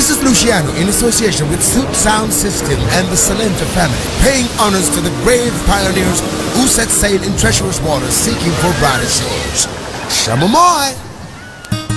This is Luciano in association with Suit Sound System and the Salenta family, paying honors to the brave pioneers who set sail in treacherous waters seeking for brighter shores. Shamamoy!